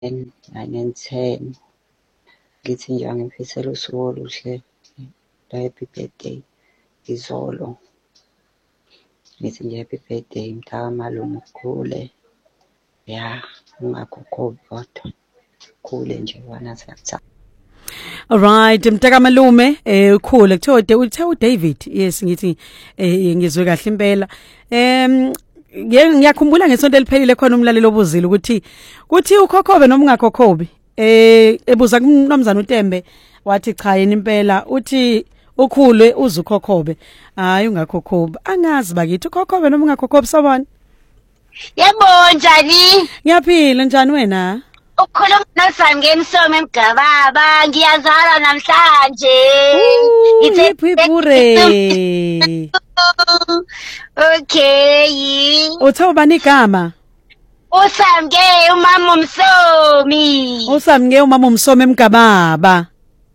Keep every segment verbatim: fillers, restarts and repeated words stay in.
nine and ten. Ngithi nje angifisela usuku oluhle happy birthday izolo. Ngithi nje happy birthday mntaka malume ukhule. Ya ungakukhobi kodwa khule nje wana siyakuthanda. Alright mntaka malume eh ukhule kuthiwa uthe uDavid yes ngithi eh ngizwe kahle impela. Em ngiyakhumbula ngesonto eliphelile khona umlaleli obuzile ukuthi kuthi ukhokhobe noma ungakhokhobi eh ebuza kuMnumzana uTembe wathi cha yena impela uthi ukhulwe uzukhokhobe hayi ungakhokhobi angazi bakithi ukhokhobe noma ungakhokhobi sobona. Yebo njani? Ngiyaphila njani wena? Ukhuluma noSangeni Some Mgababa ngiyazala namhlanje. Iphiphure. Okay. Uthe bani igama? Usamge umama uMsomi. Usamge umama uMsomi Mgababa.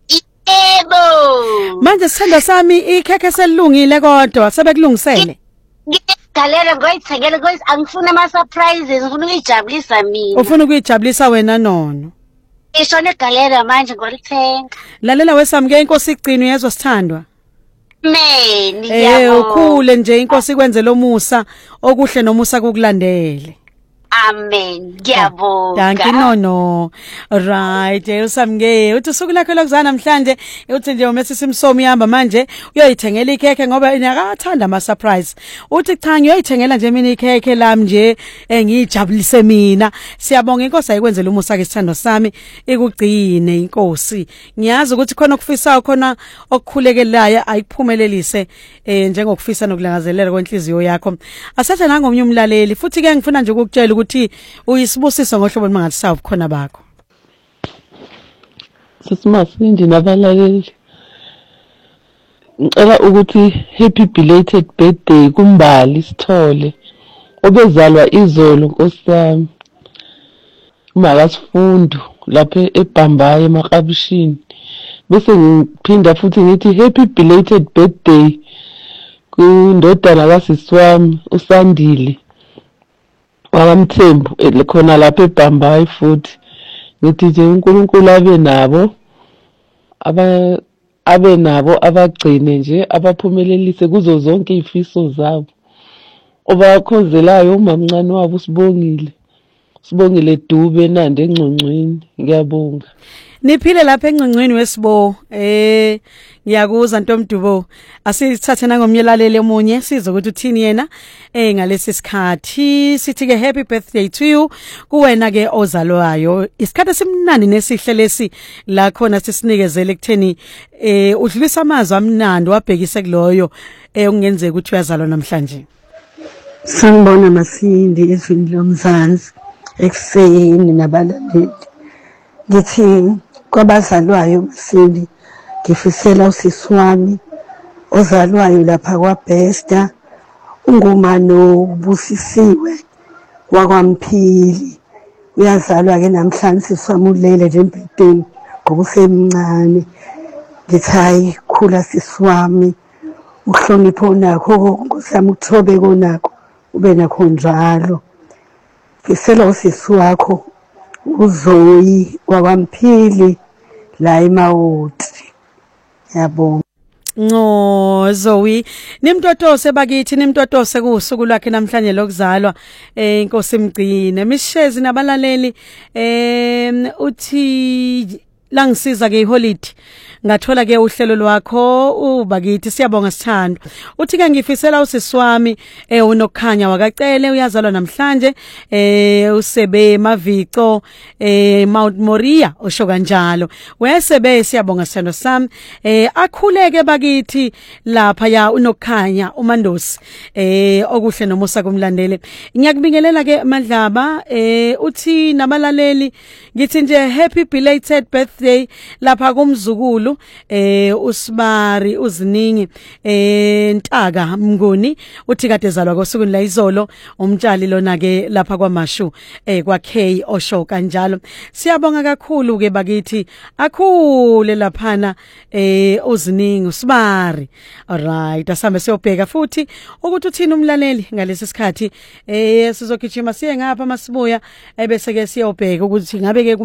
Yebo. Manje sithanda sami ikhekhe selungile kodwa sebekulungisele. Galera ngoyithengele ngoyis angifuna ama surprises ngifuna ukujabulisa mina. Ufuna ukujabulisa wena nono. Isho negalera manje ngolithenga. Lalela wesamke inkosi igcino yezwe sithandwa. Man Eh yabo. ukhule nje inkosi ikwenze lomusa okuhle nomusa kukulandele. Amen. Ngiyabonga. Danke nono. Right, usamke uthi usuku lakho lokuzana namhlanje uthi nje umesi simsomi yamba manje uyoyithengela ikhekhe ngoba inakathanda ama surprise. Uthi cha ngiyoyithengela nje mina ikhekhe lami nje engijabulise mina. Siyabonga inkosi ayikwenzela umusa ke sithando sami ikugcine inkosi. Ngiyazi ukuthi khona okufisayo khona okukhulekelayo ayikuphumelelise eh njengokufisa nokulangazelela kwenhliziyo yakho. Asathe nangomnye umlaleli futhi ke ngifuna nje ukukutshela ukuthi uyisibusiso ngohlobo mangathi sawu khona bakho. Sisimasindi nabalaleli. Ngicela ukuthi happy belated birthday kuMbali Sithole obezalwa izolo Nkosi yami. Umakasifundo lapha eBhambayi eMakabishini. Bese ngiphinda futhi ngithi happy belated birthday kundodana kaSiswami uSandile wakamthembu khona lapha eBhambayi futhi ngithi nje uNkulunkulu abe nabo aba abe nabo abagcine nje abaphumelelise kuzo zonke izifiso zabo obakhozelayo umamncane wabo Sibongile Sibongile Dube nande engcongcweni ngiyabonga. Niphile lapha engcongcweni wesibo eh ngiyakuza Ntomdubo asithathe nangomyelaleli omunye sizo ukuthi uthini yena eh ngalesi sikhathi sithi ke happy birthday to you kuwena ke ozalwayo isikhathi simnandi nesihle lesi la khona sisinikezele kutheni eh udlulisa amazwi amnandi wabhekise kuloyo eh ungenzeka ukuthi uyazalwa namhlanje. Sanibona Masindi ezwini lomzansi ekuseni nabalaleli ngithi kwabazalwayo Masindi ngifisela usisi wami ozalwayo lapha kwaBesta ungumano ubusisiwe wakwaMphili uyazalwa ke namhlanje sisi wami ulele nje embhedeni ngoba usemncane ngithi hayi khula sisi wami uhlonipho nakho ngosami ukuthobe konakho ube nakho njalo ngisela usisi wakho uZoyi wakwaMphili la eMawoti yabonga. No Zoe nimtotose bakithi nimtotose kusuku lwakhe namhlanje lokuzalwa eh inkosi mgcine mishezi nabalaleli eh uthi langisiza ke iholiday ngathola ke uhlelo lwakho ubakithi siyabonga sithando uthi ke ngifisela usisi wami eh unokhanya wakacele uyazalwa namhlanje eh usebe Mavico eh Mount Moria osho kanjalo wesebe siyabonga sithando sami eh akhuleke bakithi lapha ya unokhanya uMandosi eh okuhle nomusa kumlandele ngiyakubingelela ke Madlaba eh uthi nabalaleli ngithi nje happy belated birthday lapha kumzukulu Mashu eh uSibari uziningi eh Ntaka Mnguni uthi kade zalwa kosukwini la izolo umtshali lona ke lapha kwaMashu eh kwa K osho kanjalo. Siyabonga kakhulu ke bakithi akhule laphana eh uziningi uSibari. Alright, asambe siyobheka futhi ukuthi uthini umlaleli ngalesi sikhathi eh sizogijima siye ngapha masibuya ebese ke siyobheka ukuthi ngabe ke